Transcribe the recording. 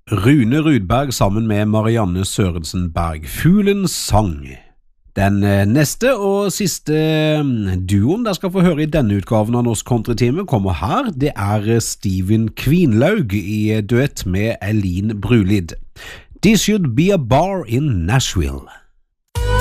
Rune Rudberg sammen med Marianne Sørensen Berg, Fuglens sang. Den neste og siste duoen der skal få høre i denne utgaven av Norsk Countrytime kommer her. Det er Steven Kvinlaug i duett med Eileen Brulid. This Should Be a Bar in Nashville.